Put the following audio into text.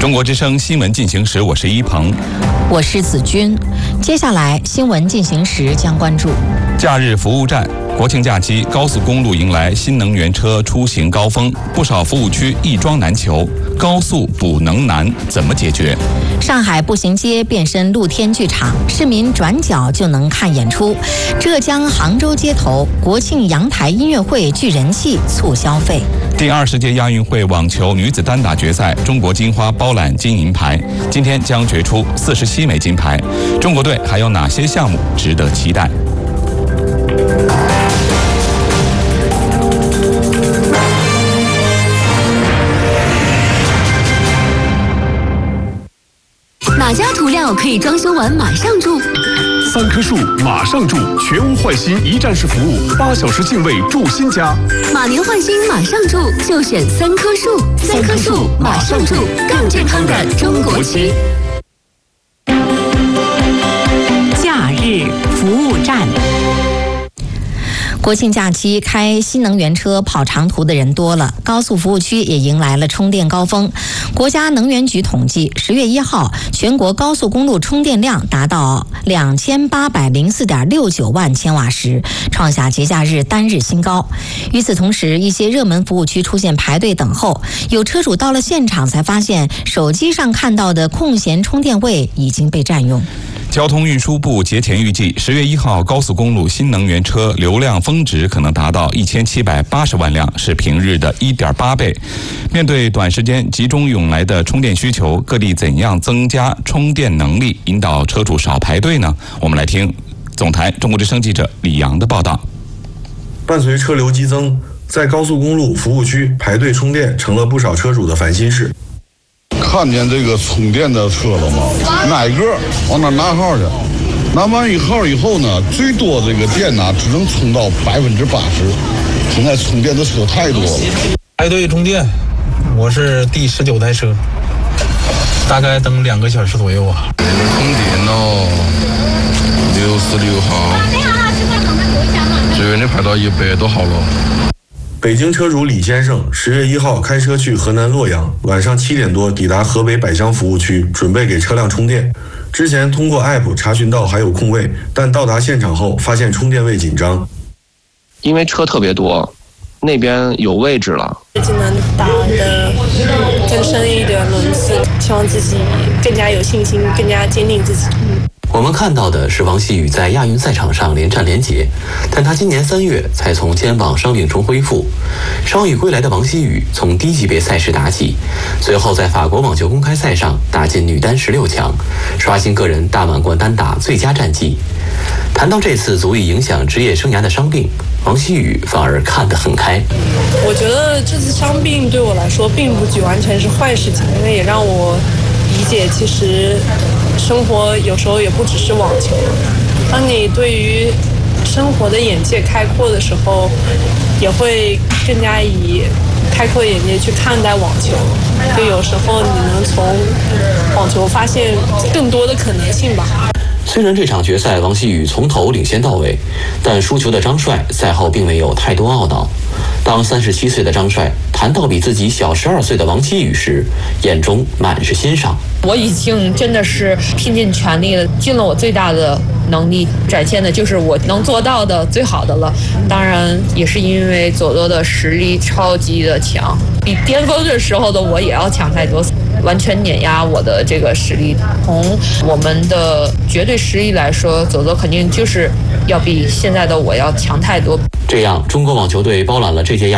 中国之声新闻进行时，我是一鹏， 我是子君。接下来新闻进行时将关注假日服务站。国庆假期，高速公路迎来新能源车出行高峰，不少服务区一桩难求。高速补能难怎么解决？ 上海步行街变身露天剧场，市民转角就能看演出。浙江杭州街头国庆阳台音乐会聚人气促消费。 第20届亚运会网球女子单打决赛，中国金花包揽金银牌，今天将决出47枚金牌。中国队还有哪些项目值得期待？ 哪家涂料可以装修完马上住 ？3棵树马上住，全屋换新一站式服务，8小时净位住新家。 马年换新马上住，就选3棵树。3棵树马上住，更健康的中国区。 假日服务站。国庆假期开新能源车跑长途的人多了，高速服务区也迎来了充电高峰。国家能源局统计，10月1号全国高速公路充电量达到2804.69万千瓦时，创下节假日单日新高。与此同时，一些热门服务区出现排队等候，有车主到了现场才发现手机上看到的空闲充电位已经被占用。 交通运输部节前预计，10月1号高速公路新能源车流量峰值可能达到1780万辆，是平日的1.8倍。面对短时间集中涌来的充电需求，各地怎样增加充电能力，引导车主少排队呢？我们来听总台中国之声记者李阳的报道。 伴随车流激增，在高速公路服务区排队充电成了不少车主的烦心事。 看见这个充电的车了吗？哪个往那拿号去？拿完一号以后呢，最多这个电呢只能充到80%。现在充电的车太多了。 排队充电，我是第19台车，大概等2个小时左右啊。 充电了，66号，这边的排到100多号了。 北京车主李先生10月1号开车去河南洛阳，晚上7点多抵达河北百乡服务区，准备给车辆充电。之前通过 APP 查询到还有空位，但到达现场后发现充电位紧张。 因为车特别多，那边有位置了。 只能打得更深一点轮次，希望自己更加有信心，更加坚定自己。 我们看到的是王希宇在亚运赛场上连战连捷，但他今年3月才从肩膀伤病中恢复。伤愈归来的王希宇从低级别赛事打起，随后在法国网球公开赛上打进女单16强，刷新个人大满贯单打最佳战绩。谈到这次足以影响职业生涯的伤病，王希宇反而看得很开。 我觉得这次伤病对我来说并不完全是坏事情，因为也让我理解其实生活有时候也不只是网球。当你对于生活的眼界开阔的时候，也会更加以开阔眼界去看待网球，就有时候你能从网球发现更多的可能性吧。 虽然这场决赛王希宇从头领先到尾，但输球的张帅赛后并没有太多懊恼。当37岁的张帅谈到比自己小12岁的王希宇时，眼中满是欣赏。 我已经真的是拼尽全力了，尽了我最大的能力，展现的就是我能做到的最好的了。当然也是因为佐多的实力超级的强，比巅峰的时候的我也要强太多，完全碾压我的这个实力。从我们的绝对实力来说，佐多肯定就是要比现在的我要强太多。 这样，中国网球队包揽了这届亚